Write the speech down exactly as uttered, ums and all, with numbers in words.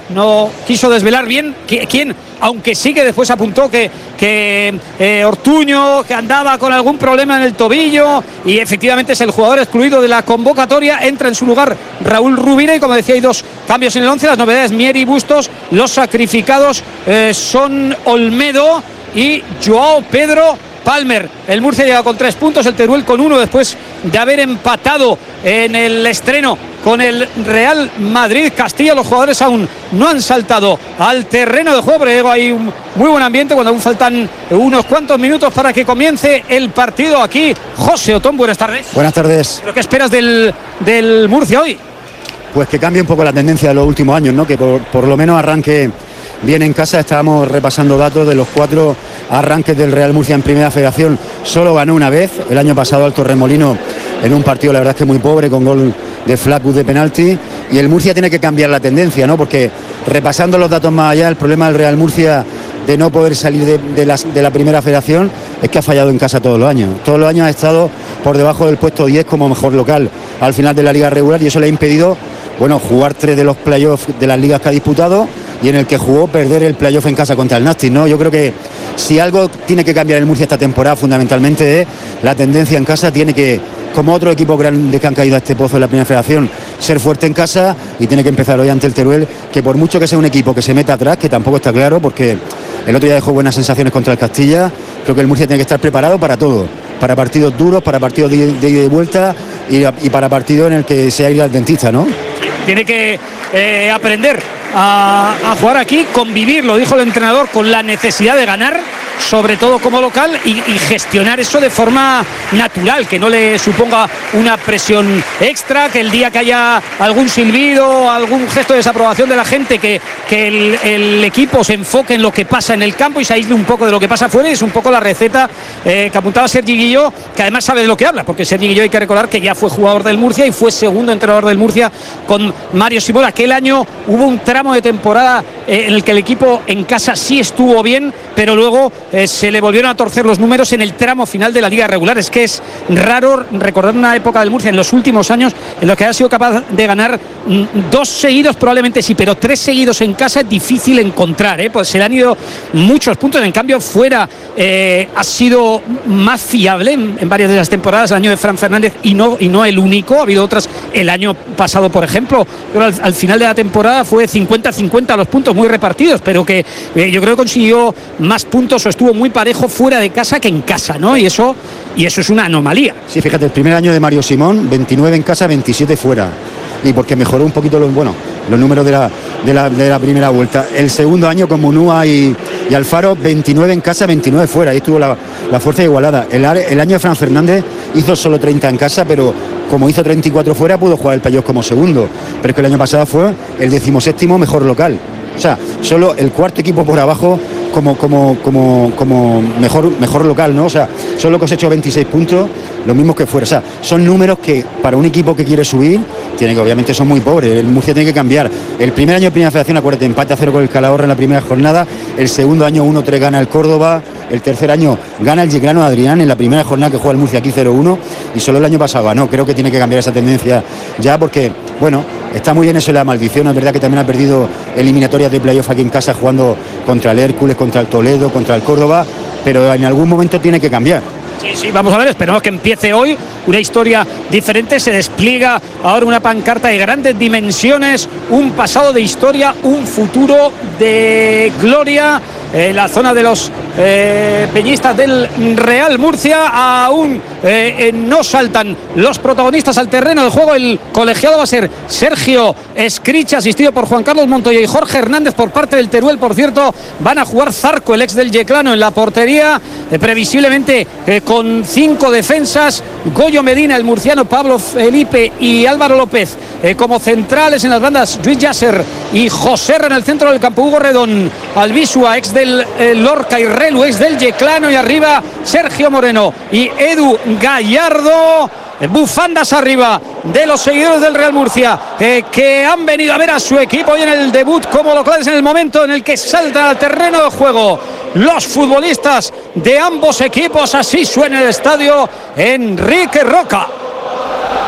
no quiso desvelar bien quién, aunque sí que después apuntó que, que eh, Ortuño, que andaba con algún problema en el tobillo, y efectivamente es el jugador excluido de la convocatoria. Entra en su lugar Raúl Rubira, y como decía, hay dos cambios en el once. Las novedades: Mier y Bustos. Los sacrificados eh, son Olmedo y Joao Pedro Palmer. El Murcia llega con tres puntos, el Teruel con uno, después de haber empatado en el estreno con el Real Madrid. Castilla, los jugadores aún no han saltado al terreno de juego, pero hay un muy buen ambiente cuando aún faltan unos cuantos minutos para que comience el partido aquí. José Otón, buenas tardes. Buenas tardes. ¿Pero qué esperas del, del Murcia hoy? Pues que cambie un poco la tendencia de los últimos años, ¿no? Que por, por lo menos arranque bien en casa. Estábamos repasando datos de los cuatro arranques del Real Murcia en Primera Federación. Solo ganó una vez, el año pasado al Torremolino, en un partido la verdad es que muy pobre, con gol de Flaccus de penalti. Y el Murcia tiene que cambiar la tendencia, ¿no? Porque repasando los datos más allá, el problema del Real Murcia de no poder salir de, de, la, de la Primera Federación es que ha fallado en casa todos los años. Todos los años ha estado por debajo del puesto diez como mejor local al final de la liga regular, y eso le ha impedido, bueno, jugar tres de los playoffs de las ligas que ha disputado, y en el que jugó perder el playoff en casa contra el Nastic, ¿no? Yo creo que si algo tiene que cambiar el Murcia esta temporada, fundamentalmente es la tendencia en casa. Tiene que, como otros equipos grandes que han caído a este pozo en la Primera Federación, ser fuerte en casa, y tiene que empezar hoy ante el Teruel, que por mucho que sea un equipo que se meta atrás, que tampoco está claro, porque el otro día dejó buenas sensaciones contra el Castilla, creo que el Murcia tiene que estar preparado para todo, para partidos duros, para partidos de ida y de vuelta, y, y para partidos en el que sea ir al dentista, ¿no? Tiene que eh, aprender a, a jugar aquí, convivir, lo dijo el entrenador, con la necesidad de ganar, sobre todo como local, y, y gestionar eso de forma natural, que no le suponga una presión extra, que el día que haya algún silbido, algún gesto de desaprobación de la gente, que, que el, el equipo se enfoque en lo que pasa en el campo y se aísle un poco de lo que pasa afuera. Es un poco la receta eh, que apuntaba Sergi Guilló, que además sabe de lo que habla, porque Sergi Guilló, hay que recordar que ya fue jugador del Murcia y fue segundo entrenador del Murcia con Mario Simón. Aquel año hubo un tramo de temporada eh, en el que el equipo en casa sí estuvo bien, pero luego eh, se le volvieron a torcer los números en el tramo final de la liga regular. Es que es raro recordar una época del Murcia en los últimos años en los que ha sido capaz de ganar mm, dos seguidos, probablemente sí, pero tres seguidos en casa es difícil encontrar, ¿eh? Pues se le han ido muchos puntos. En cambio, fuera eh, ha sido más fiable en, en varias de las temporadas, el año de Fran Fernández, y no, y no el único. Ha habido otras, el año pasado, por ejemplo, pero al, al final de la temporada fue cincuenta cincuenta los puntos, muy repartidos, pero que eh, yo creo que consiguió más puntos o estuvo muy parejo fuera de casa que en casa, ¿no? Y eso, y eso es una anomalía. Sí, fíjate, el primer año de Mario Simón, veintinueve en casa, veintisiete fuera, y porque mejoró un poquito los, bueno, los números de la, de la, de la primera vuelta. El segundo año con Munúa y, y Alfaro, veintinueve en casa, veintinueve fuera, ahí estuvo la, la fuerza igualada. El, el año de Fran Fernández hizo solo treinta en casa, pero como hizo treinta y cuatro fuera, pudo jugar el playoff como segundo, pero es que el año pasado fue el decimoséptimo mejor local. O sea, solo el cuarto equipo por abajo como, como, como, como mejor, mejor local, ¿no? O sea, solo cosechó veintiséis puntos, lo mismo que fuera. O sea, son números que para un equipo que quiere subir, tiene que, obviamente son muy pobres. El Murcia tiene que cambiar. El primer año de Primera Federación, acuérdate, empate a cero con el Calahorra en la primera jornada. El segundo año uno tres gana el Córdoba. El tercer año gana el Yeclano de Adrián en la primera jornada que juega el Murcia aquí cero uno, y solo el año pasado ganó. Creo que tiene que cambiar esa tendencia ya, porque, bueno, está muy bien eso de la maldición. Es verdad que también ha perdido eliminatorias de playoff aquí en casa, jugando contra el Hércules, contra el Toledo, contra el Córdoba, pero en algún momento tiene que cambiar. Sí, sí, vamos a ver, esperemos que empiece hoy una historia diferente. Se despliega ahora una pancarta de grandes dimensiones, un pasado de historia, un futuro de gloria. En la zona de los eh, peñistas del Real Murcia aún eh, eh, no saltan los protagonistas al terreno de juego. El colegiado va a ser Sergio Escricha, asistido por Juan Carlos Montoya y Jorge Hernández. Por parte del Teruel, por cierto, van a jugar Zarco, el ex del Yeclano, en la portería, eh, previsiblemente eh, con cinco defensas: Goyo Medina, el murciano, Pablo Felipe y Álvaro López eh, como centrales. En las bandas, Luis Yasser y José R. En el centro del campo, Hugo Redón, Albisua, ex del eh, Lorca, y Relu, ex del Yeclano, y arriba Sergio Moreno y Edu Gallardo. Bufandas arriba de los seguidores del Real Murcia, eh, que han venido a ver a su equipo hoy en el debut como locales, en el momento en el que saltan al terreno de juego los futbolistas de ambos equipos. Así suena el estadio Enrique Roca.